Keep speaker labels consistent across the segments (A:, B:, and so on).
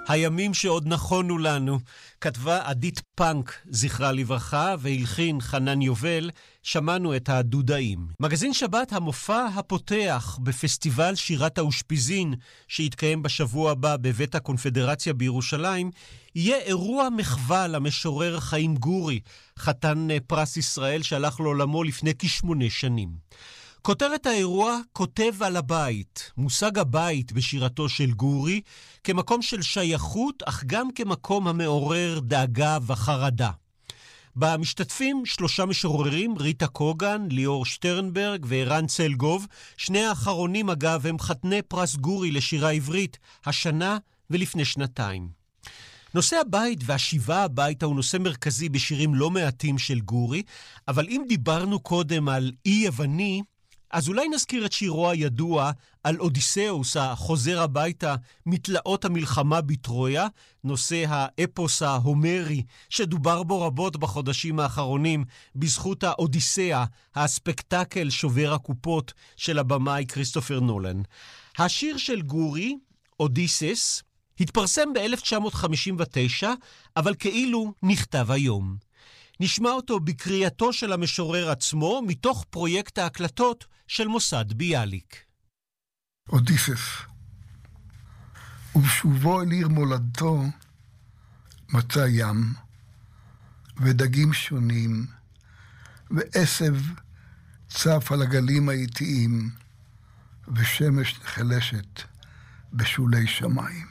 A: הימים שעוד נכונו לנו, כתבה עדית פאנק, זכרה לברכה, והלחין חנן יובל. שמענו את הדודאים. מגזין שבת, המופע הפותח בפסטיבל שירת האושפיזין, שיתקיים בשבוע הבא בבית הקונפדרציה בירושלים, יהיה אירוע מחווה למשורר חיים גורי, חתן פרס ישראל שהלך לעולמו לפני כ8 שנים. כותרת האירוע, כותב על הבית. מושג הבית בשירתו של גורי כמקום של שייכות, אך גם כמקום המעורר דאגה וחרדה. במשתתפים 3 משוררים, ריטה קוגן, ליאור שטרנברג וערן צלגוב. 2 האחרונים אגב הם חתני פרס גורי לשירה עברית, השנה ולפני 2 נושא הבית והשיבה הביתה הוא נושא מרכזי בשירים לא מעטים של גורי, אבל אם דיברנו קודם על אי יווני, אז אולי נזכיר את שירו הידוע על אודיסאוס החוזר הביתה מתלאות המלחמה בטרויה, נושא האפוס ההומרי שדובר בו רבות בחודשים האחרונים בזכות האודיסאה, הספקטקל שובר הקופות של הבמאי כריסטופר נולן. השיר של גורי, אודיסס, התפרסם ב-1959, אבל כאילו נכתב היום. נשמע אותו בקריאתו של המשורר עצמו מתוך פרויקט ההקלטות של מוסד ביאליק.
B: אודיסס. ובשובו אל עיר מולדתו מצא ים ודגים שונים ועשב צף על הגלים האיטיים ושמש נחלשת בשולי שמיים.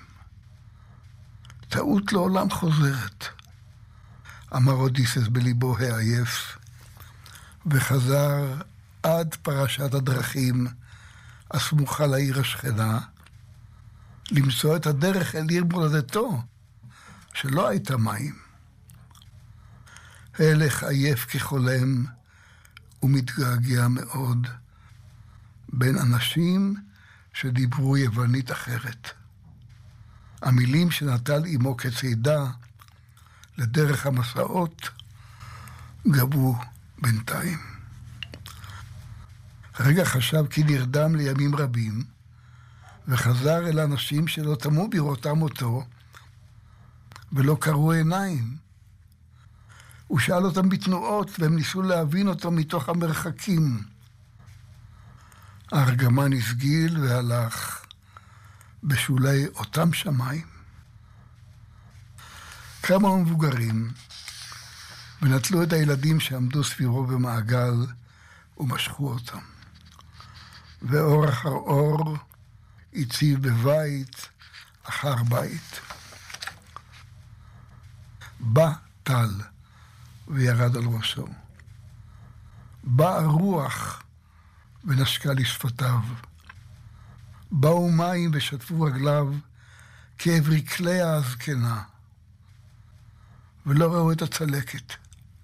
B: טעות לעולם חוזרת, אמר אודיסס בליבו העייף, וחזר עד פרשת הדרכים הסמוכה לעיר השכנה, למצוא את הדרך אל עיר מולדתו, שלא הייתה מים. הלך עייף כחולם ומתגעגע מאוד, בין אנשים שדיברו יוונית אחרת. המילים שנטל עמו כצידה לדרך המסעות גבו בינתיים. רגע חשב כי נרדם לימים רבים, וחזר אל אנשים שלא תמו בראותם אותו, ולא קראו עיניים. הוא שאל אותם בתנועות, והם ניסו להבין אותו מתוך המרחקים. הארגמן הסגיל והלך בשולי אותם שמיים. כמה מבוגרים, ונטלו את הילדים שעמדו סביבו במעגל, ומשכו אותם. ואור אחר אור הציב בבית אחר בית. בא טל וירד על ראשו. בא הרוח ונשקה לשפתיו. באו מים ושטפו רגליו כעברי כליה הזקנה. ולא ראו את הצלקת.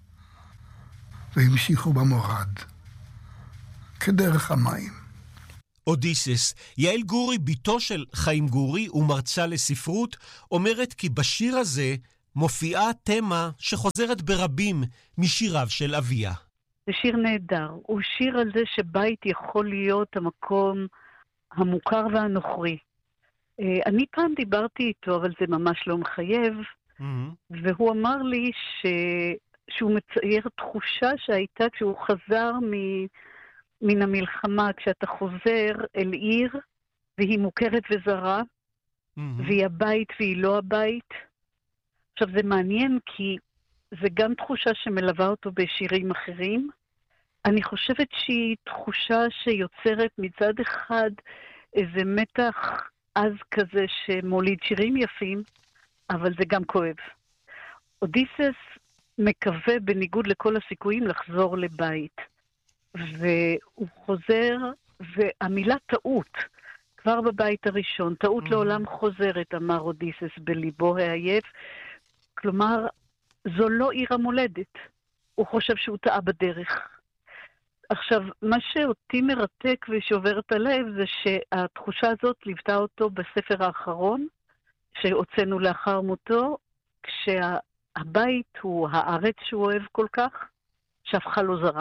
B: והמשיכו במורד. כדרך המים.
A: אודיסס, יעל גורי, ביתו של חיים גורי ומרצה לספרות, אומרת כי בשיר הזה מופיעה תמה שחוזרת ברבים משיריו של אביה.
C: זה שיר נהדר. הוא שיר על זה שבית יכול להיות המקום המוכר והנוכרי. אני פעם דיברתי איתו, אבל זה ממש לא מחייב, והוא אמר לי שהוא מצייר תחושה שהייתה כשהוא חזר מן המלחמה, כשאתה חוזר אל עיר, והיא מוכרת וזרה, והיא הבית והיא לא הבית. עכשיו זה מעניין כי זה גם תחושה שמלווה אותו בשירים אחרים. אני חושבת שהיא תחושה שיוצרת מצד אחד איזה מתח עז כזה שמוליד שירים יפים, אבל זה גם כואב. אודיסס מקווה בניגוד לכל הסיכויים לחזור לבית. והוא חוזר, והמילה טעות, כבר בבית הראשון, טעות לעולם חוזרת, אמר אודיסס בליבו העייף. כלומר, זו לא עיר המולדת. הוא חושב שהוא טעה בדרך. עכשיו, מה שאותי מרתק ושובר את הלב זה שהתחושה הזאת ליוותה אותו בספר האחרון, שהוצאנו לאחר מותו, כשהבית הוא הארץ שהוא אוהב כל כך, שהפכה לו זרה.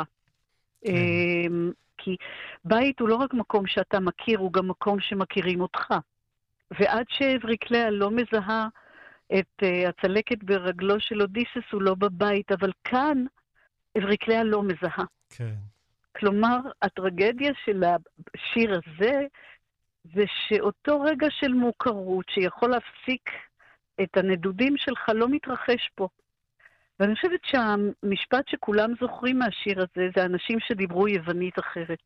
C: כי בית הוא לא רק מקום שאתה מכיר, הוא גם מקום שמכירים אותך. ועד שאבריקלאה לא מזהה את הצלקת ברגלו של אודיסס, הוא לא בבית, אבל כאן אבריקלאה לא מזהה.
A: כן.
C: כלומר, הטרגדיה של השיר הזה, זה שאותו רגע של מוכרות, שיכול להפסיק את הנדודים שלך, לא מתרחש פה. ואני חושבת שהמשפט שכולם זוכרים מהשיר הזה, זה אנשים שדיברו יוונית אחרת.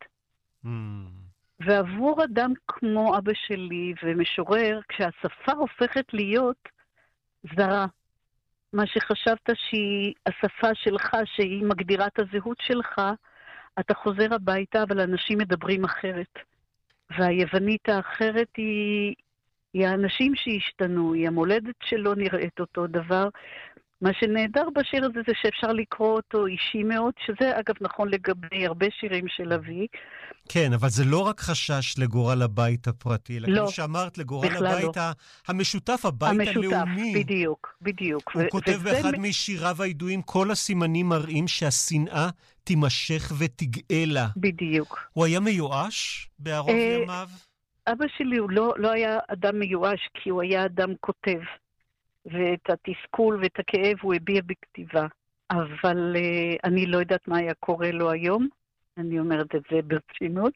C: ועבור אדם כמו אבא שלי ומשורר, כשהשפה הופכת להיות זרה, מה שחשבת שהיא השפה שלך, שהיא מגדירה את הזהות שלך, אתה חוזר הביתה, אבל אנשים מדברים אחרת. והיוונית האחרת היא האנשים שהשתנו, היא המולדת שלא נראית אותו דבר. מה שנהדר בשיר הזה זה שאפשר לקרוא אותו אישי מאוד, שזה אגב נכון לגבי הרבה שירים של אבי.
A: כן, אבל זה לא רק חשש לגורל הבית הפרטי, אלא כמו שאמרת, לגורל הבית המשותף, הבית הלאומי.
C: בדיוק.
A: הוא כותב באחד משיריו הידועים, כל הסימנים מראים שהשנאה תימשך ותגאלה.
C: בדיוק.
A: הוא היה מיואש בערוב ימיו?
C: אבא שלי הוא לא היה אדם מיואש, כי הוא היה אדם כותב. ואת התסכול ואת הכאב הוא הביע בכתיבה. אבל אני לא יודעת מה היה קורה לו היום. אני אומרת את זה ברצינות.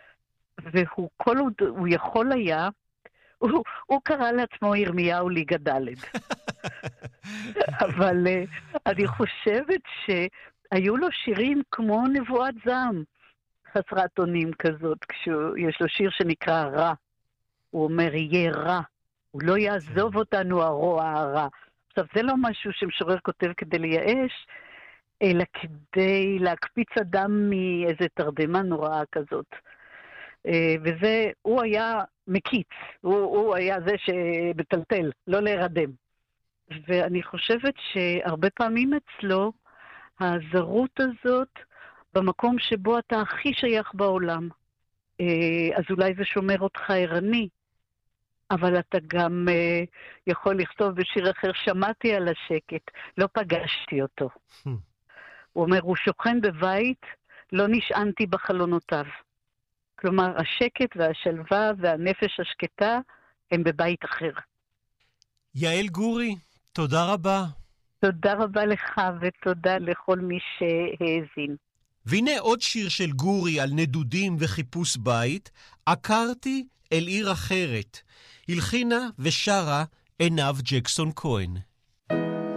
C: והוא יכול היה, הוא קרא לעצמו ירמיהו ליגה ד'. אבל אני חושבת שהיו לו שירים כמו נבואת זעם, חסרת אונים כזאת, כשיש לו שיר שנקרא רע. הוא אומר, יהיה רע. הוא לא יעזוב אותנו הרוע הרע. עכשיו, זה לא משהו שמשורר כותב כדי לייאש, אלא כדי להקפיץ אדם מאיזה תרדמה נוראה כזאת. וזה, הוא היה מקיץ, הוא היה זה שבטלטל, לא להירדם. ואני חושבת שהרבה פעמים אצלו, הזרות הזאת, במקום שבו אתה הכי שייך בעולם, אז אולי זה שומר אותך ערני, אבל אתה גם יכול לכתוב בשיר אחר, שמעתי על השקט, לא פגשתי אותו. הוא אומר, הוא שוכן בבית, לא נשענתי בחלונותיו. כלומר, השקט והשלווה והנפש השקטה הם בבית אחר.
A: יעל גורי, תודה רבה.
C: תודה רבה לך ותודה לכל מי שהאזין.
A: והנה עוד שיר של גורי על נדודים וחיפוש בית, עקרתי אל עיר אחרת. הלחינה ושרה עינב ג'קסון כהן.